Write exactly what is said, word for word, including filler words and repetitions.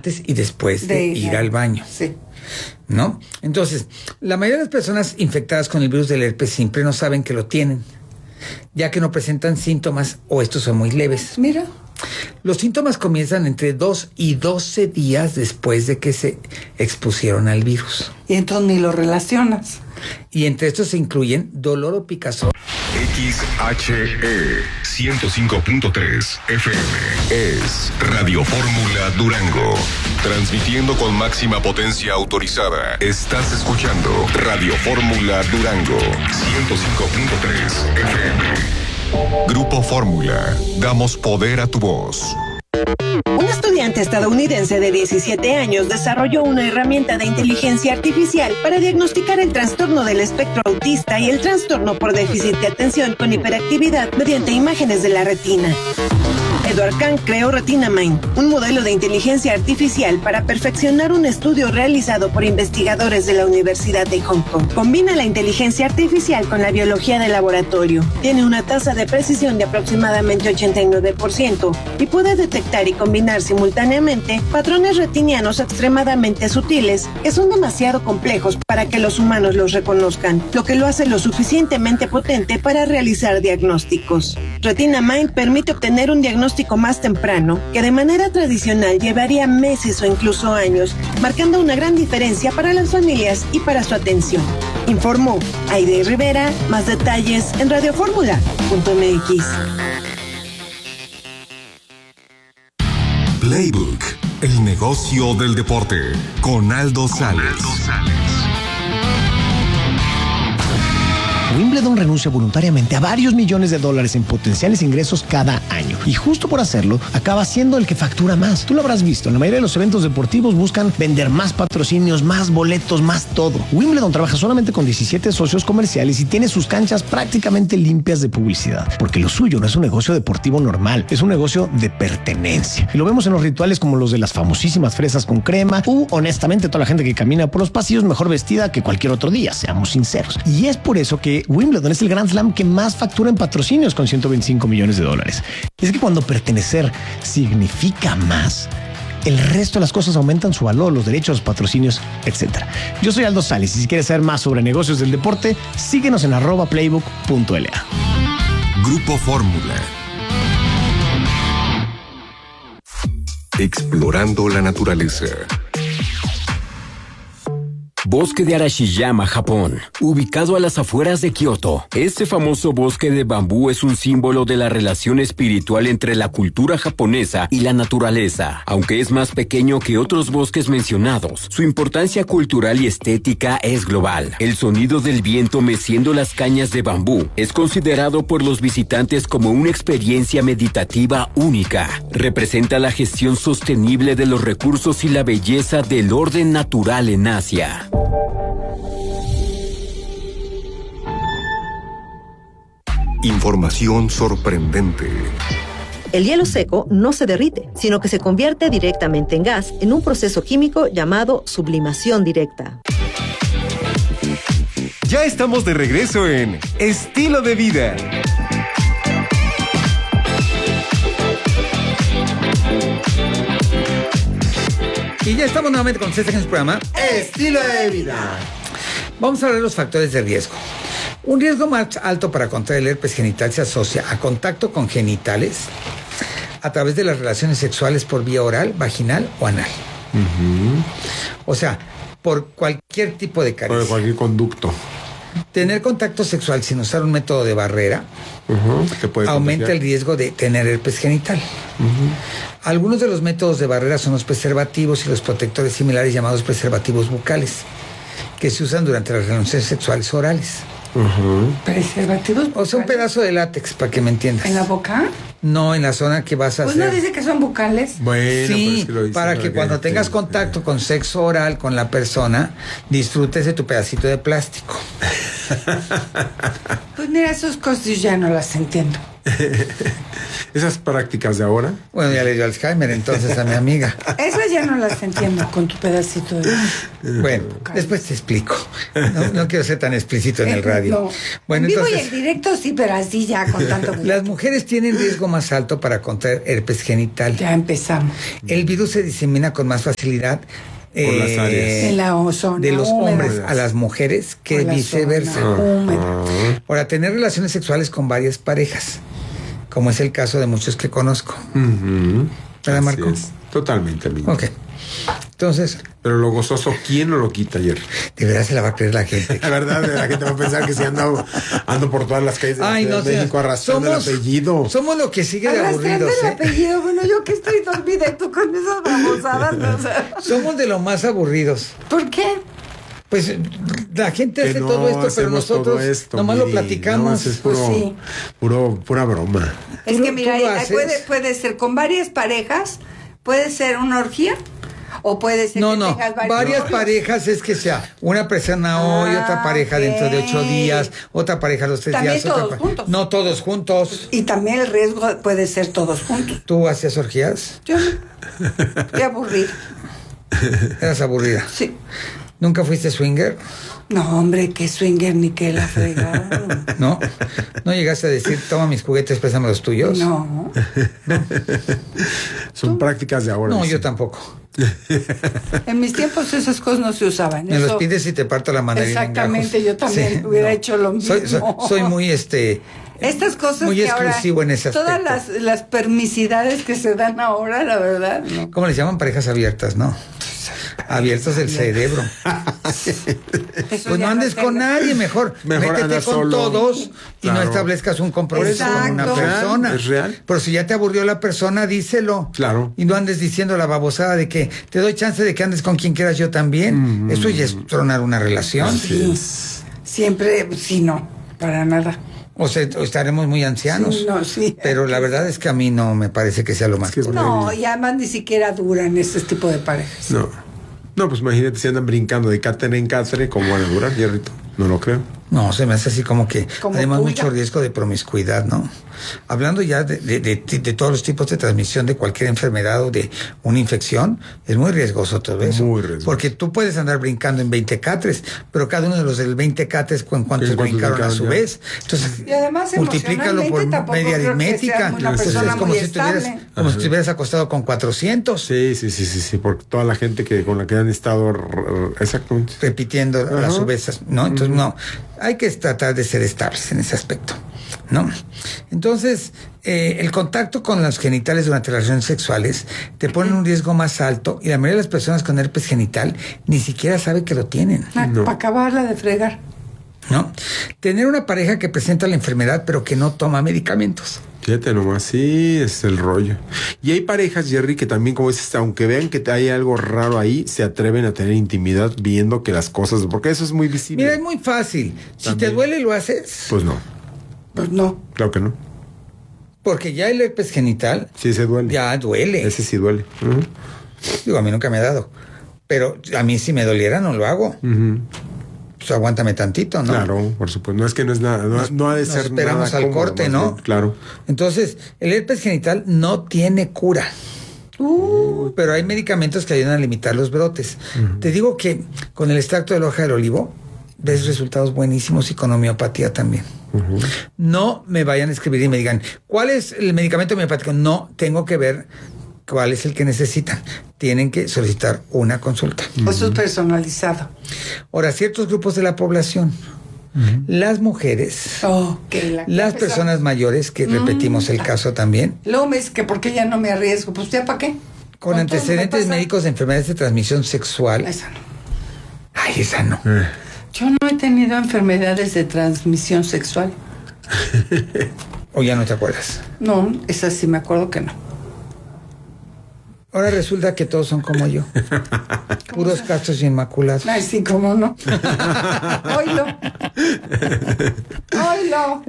antes y después de, de ir, ir al baño. Sí. ¿No? Entonces, la mayoría de las personas infectadas con el virus del herpes simple no saben que lo tienen, ya que no presentan síntomas o estos son muy leves. Mira. Los síntomas comienzan entre dos y doce días después de que se expusieron al virus. Y entonces ni lo relacionas. Y entre estos se incluyen dolor o picazón. X H E ciento cinco punto tres F M es Radio Fórmula Durango. Transmitiendo con máxima potencia autorizada. Estás escuchando Radio Fórmula Durango ciento cinco punto tres F M. Grupo Fórmula. Damos poder a tu voz. Un estudiante estadounidense de diecisiete años desarrolló una herramienta de inteligencia artificial para diagnosticar el trastorno del espectro autista y el trastorno por déficit de atención con hiperactividad mediante imágenes de la retina. Edward Kang creó RetinaMind, un modelo de inteligencia artificial para perfeccionar un estudio realizado por investigadores de la Universidad de Hong Kong. Combina la inteligencia artificial con la biología de laboratorio. Tiene una tasa de precisión de aproximadamente ochenta y nueve por ciento y puede detectar y combinar simultáneamente patrones retinianos extremadamente sutiles que son demasiado complejos para que los humanos los reconozcan, lo que lo hace lo suficientemente potente para realizar diagnósticos. RetinaMind permite obtener un diagnóstico más temprano, que de manera tradicional llevaría meses o incluso años, marcando una gran diferencia para las familias y para su atención. Informó Aide Rivera. Más detalles en radiofórmula punto m x. Playbook, el negocio del deporte, con Aldo Sales. Wimbledon renuncia voluntariamente a varios millones de dólares en potenciales ingresos cada año. Y justo por hacerlo, acaba siendo el que factura más. Tú lo habrás visto, en la mayoría de los eventos deportivos buscan vender más patrocinios, más boletos, más todo. Wimbledon trabaja solamente con diecisiete socios comerciales y tiene sus canchas prácticamente limpias de publicidad. Porque lo suyo no es un negocio deportivo normal, es un negocio de pertenencia. Y lo vemos en los rituales como los de las famosísimas fresas con crema u, honestamente, toda la gente que camina por los pasillos mejor vestida que cualquier otro día, seamos sinceros. Y es por eso que Wimbledon es el Grand Slam que más factura en patrocinios con ciento veinticinco millones de dólares. Y es que cuando pertenecer significa más, el resto de las cosas aumentan su valor, los derechos, los patrocinios, etcétera. Yo soy Aldo Sales y si quieres saber más sobre negocios del deporte, síguenos en arroba playbook punto l a. Grupo Fórmula. Explorando la naturaleza. Bosque de Arashiyama, Japón, ubicado a las afueras de Kioto. Este famoso bosque de bambú es un símbolo de la relación espiritual entre la cultura japonesa y la naturaleza. Aunque es más pequeño que otros bosques mencionados, su importancia cultural y estética es global. El sonido del viento meciendo las cañas de bambú es considerado por los visitantes como una experiencia meditativa única. Representa la gestión sostenible de los recursos y la belleza del orden natural en Asia. Información sorprendente. El hielo seco no se derrite, sino que se convierte directamente en gas en un proceso químico llamado sublimación directa. Ya estamos de regreso en Estilo de Vida. Y ya estamos nuevamente con ustedes en el programa Estilo de Vida. Vamos a hablar de los factores de riesgo. Un riesgo más alto para contraer el herpes genital se asocia a contacto con genitales a través de las relaciones sexuales por vía oral, vaginal o anal. Uh-huh. O sea, por cualquier tipo de carencia. Por cualquier conducto. Tener contacto sexual sin usar un método de barrera uh-huh. ¿Te puede aumenta contagiar? el riesgo de tener herpes genital. Uh-huh. Algunos de los métodos de barrera son los preservativos y los protectores similares llamados preservativos bucales, que se usan durante las relaciones sexuales orales. Uh-huh. ¿Preservativos? O sea, un pedazo de látex, para que me entiendas. ¿En la boca? No, en la zona que vas a pues hacer. ¿No dice que son bucales? Bueno, sí, pues es que lo dice para que, que cuando te, tengas te, contacto con sexo oral con la persona, disfrutes de tu pedacito de plástico. Pues mira, esas cosas yo ya no las entiendo. Esas prácticas de ahora. Bueno, ya le dio Alzheimer entonces a mi amiga. Esas ya no las entiendo con tu pedacito de... Bueno, después te explico. No, no quiero ser tan explícito en el radio. No. Bueno, en vivo entonces, y en directo sí, pero así ya con tanto... las mujeres tienen riesgo más alto para contraer herpes genital. Ya empezamos. El virus se disemina con más facilidad Por las áreas. En la zona de los húmeda. hombres a las mujeres que Por la viceversa. zona húmeda. Ahora, tener relaciones sexuales con varias parejas, como es el caso de muchos que conozco. Ujú. ¿Verdad, Así Marco? es. Totalmente, amigo. Ok. Entonces, Pero lo gozoso, ¿quién no lo quita ayer? de verdad se la va a creer la gente. La verdad, la gente va a pensar que si ando, ando por todas las calles de, Ay, de no, México señor. arrastrando Somos- el apellido. Somos lo que sigue de Arrastrando aburridos, el ¿eh? apellido. Bueno, yo que estoy dormida y tú con esas babosadas, ¿no? O sea, Somos de lo más aburridos. ¿por qué? Pues la gente Que hace no todo esto, pero hacemos nosotros todo esto, nomás lo Miri. platicamos. No, es Pues puro, sí. puro, pura broma. Es Tú que lo- mira, tú lo ahí haces. puede, puede ser con varias parejas, puede ser una orgía, o puede ser No, que no, tengas varios varias novios. parejas es que sea una persona hoy, Ah, otra pareja ok. dentro de ocho días, otra pareja los tres También días. otra todos pa- juntos. No, todos juntos. Y también el riesgo puede ser todos juntos. ¿Tú hacías orgías? Yo no. Qué aburrido. Eras aburrida. Sí. ¿Nunca fuiste swinger? No, hombre, qué swinger ni qué la fregada. ¿No? ¿No llegaste a decir, toma mis juguetes, préstame los tuyos? No. Son prácticas de ahora. No, dice. yo tampoco. En mis tiempos esas cosas no se usaban. Me Eso- los pides y te parto la mandarina en Exactamente, gajos. yo también hubiera hecho lo mismo. Soy, soy, soy muy, este... Estas cosas muy que exclusivo ahora, en ese todas aspecto. las, las permisidades que se dan ahora, la verdad, no. ¿Cómo les llaman? Parejas abiertas, ¿no? Abiertos del cerebro. Eso Pues ya no andes tengo. con nadie, mejor, Mejor métete anda con solo. todos y Claro. no establezcas un compromiso Exacto. con una Es real, persona. es real. Pero si ya te aburrió la persona, díselo. Claro. Y no andes diciendo la babosada de que te doy chance de que andes con quien quieras yo también. Eso ya es tronar una relación. Así es. Siempre, sí, no, para nada. O sea, o estaremos muy ancianos. Sí, no, sí. Pero la verdad es que a mí no me parece que sea lo más que es correcto. No, y además ni siquiera duran ese tipo de parejas. No. No, pues imagínate si andan brincando de cátedra en cátedra, ¿cómo van a durar, Jerrito? No lo creo. No, se me hace así como que, Como además, pulga. mucho riesgo de promiscuidad, ¿no? Hablando ya de, de, de, de todos los tipos de transmisión de cualquier enfermedad o de una infección, es muy riesgoso todo eso. Muy riesgoso. Porque tú puedes andar brincando en veinte catres, pero cada uno de los del veinte catres, ¿en cuántos ¿En cuántos brincaron a brincaron su ya? vez? Entonces, Y además, multiplícalo por emocionalmente tampoco media creo que aritmética. sea una Entonces, persona es como muy si estuvieras, estable. como si estuvieras acostado con cuatrocientos, Sí, sí, sí, sí, sí, porque toda la gente que con la que han estado, r- r- exactamente. repitiendo Ajá. las subesas, ¿no? Entonces, no, hay que tratar de ser estables en ese aspecto, ¿no? Entonces, eh, el contacto con los genitales durante las relaciones sexuales te pone en un riesgo más alto y la mayoría de las personas con herpes genital ni siquiera sabe que lo tienen, No. Para acabarla de fregar. ¿no? Tener una pareja que presenta la enfermedad pero que no toma medicamentos. Fíjate nomás, sí, es el rollo. Y hay parejas, Jerry, que también, como dices, aunque vean que hay algo raro ahí, se atreven a tener intimidad viendo que las cosas, porque eso es muy visible. Mira, es muy fácil. Si También. te duele, lo haces. Pues no, Pues no. claro que no. Porque ya el herpes genital Sí, se duele. ya duele. Ese sí duele. Ujú. Digo, a mí nunca me ha dado. Pero a mí si me doliera, no lo hago. Ujú. Pues aguántame tantito, ¿no? Claro, por supuesto. No es que no es nada, no, Nos- no ha de nos ser esperamos nada al cómodo, corte, más ¿no? bien, claro. Entonces, el herpes genital no tiene cura. Uh, pero hay medicamentos que ayudan a limitar los brotes. Te digo que con el extracto de la hoja del olivo ves resultados buenísimos y con homeopatía también. Ujú. No me vayan a escribir y me digan, ¿cuál es el medicamento homeopático? No, tengo que ver cuál es el que necesitan. Tienen que solicitar una consulta. Eso es personalizado. Ahora, ciertos grupos de la población, las mujeres, Oh, que la las que personas mayores, que repetimos el caso también, Luego me dice que por qué ya no me arriesgo. Pues ya para qué. con todo antecedentes me pasa. médicos de enfermedades de transmisión sexual. Esa no. Ay, esa no. Eh, Yo no he tenido enfermedades de transmisión sexual. O ya no te acuerdas. No, esa sí me acuerdo que no. Ahora resulta que todos son como yo. Puros castos y inmaculados. Ay, sí, cómo no. Oílo. Oílo.